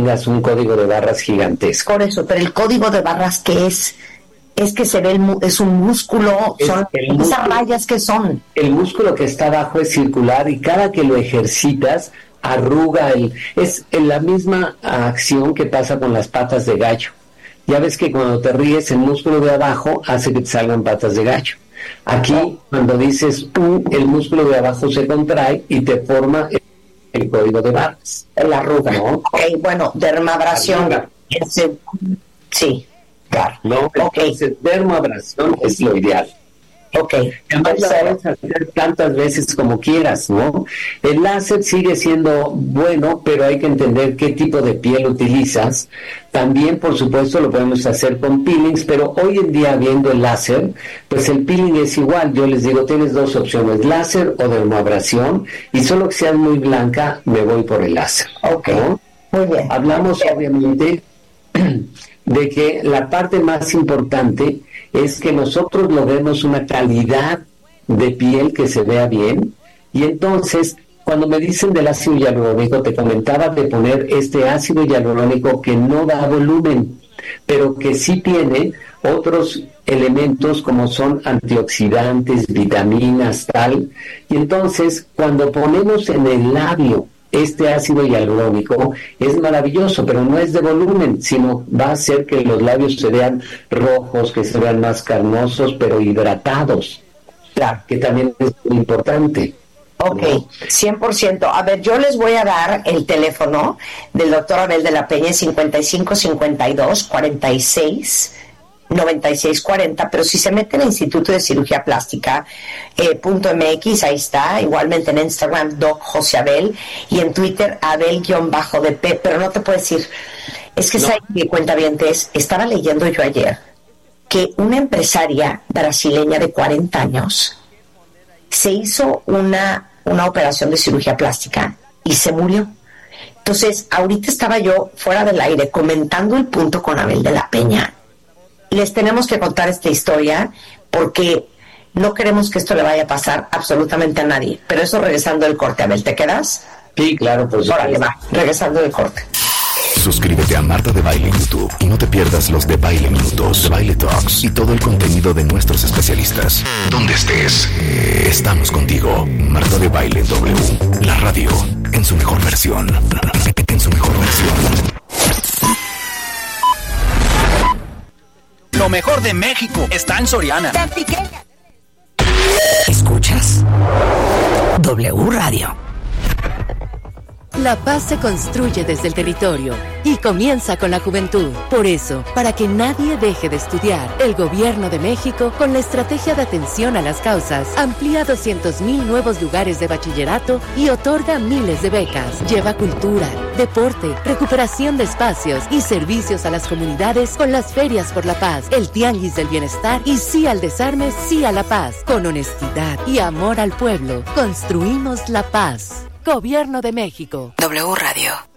tengas un código de barras gigantesco. Por eso, pero el código de barras, ¿qué es? Es que se ve, es un músculo, son esas rayas que son. El músculo que está abajo es circular y cada que lo ejercitas, arruga es la misma acción que pasa con las patas de gallo. Ya ves que cuando te ríes, el músculo de abajo hace que te salgan patas de gallo. Aquí, cuando dices el músculo de abajo se contrae y te forma el código de barras. La arruga, ¿no? Ok, bueno, dermabrasión. Sí. Claro. No, entonces dermabrasión es lo ideal. Ok. Además la puedes hacer tantas veces como quieras, ¿no? El láser sigue siendo bueno, pero hay que entender qué tipo de piel utilizas. También, por supuesto, lo podemos hacer con peelings, pero hoy en día, viendo el láser, pues el peeling es igual. Yo les digo, tienes dos opciones, láser o dermabrasión, y solo que seas muy blanca, me voy por el láser. Ok, ¿no? Muy bien. Hablamos, obviamente, de que la parte más importante es que nosotros logremos una calidad de piel que se vea bien, y entonces cuando me dicen del ácido hialurónico, te comentaba de poner este ácido hialurónico que no da volumen, pero que sí tiene otros elementos como son antioxidantes, vitaminas, tal, y entonces cuando ponemos en el labio este ácido hialurónico es maravilloso, pero no es de volumen, sino va a hacer que los labios se vean rojos, que se vean más carnosos, pero hidratados. Claro, que también es muy importante. Ok, 100%. A ver, yo les voy a dar el teléfono del doctor Abel de la Peña, 5552-46-9640, pero si se meten en Instituto de Cirugía Plástica .mx, ahí está, igualmente en Instagram Doc José Abel, y en Twitter Abel-DP, pero no te puedo decir, es que ¿sabes qué, cuentavientes? Estaba leyendo yo ayer que una empresaria brasileña de 40 años se hizo una operación de cirugía plástica y se murió. Entonces, ahorita estaba yo fuera del aire comentando el punto con Abel de la Peña. Les tenemos que contar esta historia porque no queremos que esto le vaya a pasar absolutamente a nadie. Pero eso regresando del corte. Abel, ¿te quedas? Sí, claro, pues. Órale, va, regresando del corte. Suscríbete a Marta de Baile en YouTube y no te pierdas los de Baile Minutos, de Baile Talks y todo el contenido de nuestros especialistas. Donde estés, estamos contigo. Marta de Baile W, la radio en su mejor versión. En su mejor versión. Lo mejor de México está en Soriana. ¿Escuchas? W Radio. La paz se construye desde el territorio y comienza con la juventud. Por eso, para que nadie deje de estudiar, el Gobierno de México, con la estrategia de atención a las causas, amplía 200,000 nuevos lugares de bachillerato y otorga miles de becas. Lleva cultura, deporte, recuperación de espacios y servicios a las comunidades con las ferias por la paz, el tianguis del bienestar y sí al desarme, sí a la paz. Con honestidad y amor al pueblo, construimos la paz. Gobierno de México. W Radio.